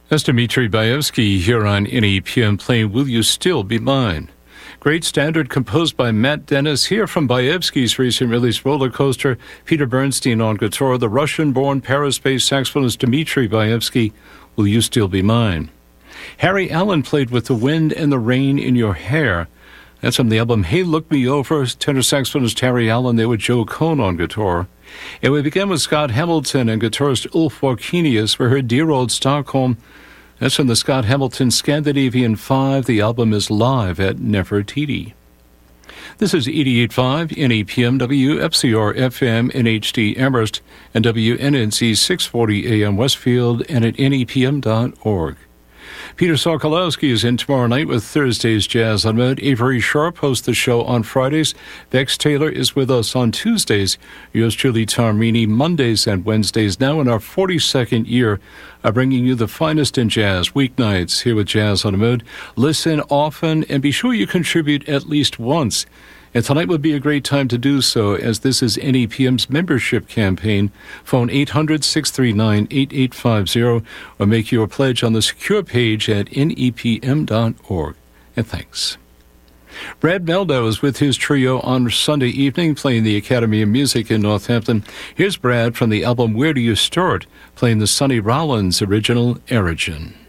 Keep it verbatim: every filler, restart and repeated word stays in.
That's Dmitri Baevsky here on N E P M playing Will You Still Be Mine? Great standard composed by Matt Dennis. Here from Baevsky's recent release Roller Coaster, Peter Bernstein on guitar, the Russian-born Paris-based saxophonist Dmitri Baevsky, Will You Still Be Mine? Harry Allen played with The Wind and the Rain in Your Hair. That's from the album Hey Look Me Over, tenor saxophonist Harry Allen there with Joe Cohn on guitar. And we began with Scott Hamilton and guitarist Ulf Warkenius for her Dear Old Stockholm. That's from the Scott Hamilton Scandinavian five. The album is live at Nefertiti. This is eighty-eight point five N E P M, W F C R F M in H D Amherst, and W N N C six forty A M Westfield, and at N E P M dot org. Peter Sokolowski is in tomorrow night with Thursday's Jazz Unlimited. Avery Sharp hosts the show on Fridays. Bex Taylor is with us on Tuesdays. Yours truly, Tom Meany, Mondays and Wednesdays. Now in our forty-second year of bringing you the finest in jazz weeknights here with Jazz Unlimited. Listen often and be sure you contribute at least once. And tonight would be a great time to do so, as this is N E P M's membership campaign. Phone eight hundred, six three nine, eight eight five zero or make your pledge on the secure page at N E P M dot org. And thanks. Brad Meldo is with his trio on Sunday evening, playing the Academy of Music in Northampton. Here's Brad from the album Where Do You Start, playing the Sonny Rollins original, Origin.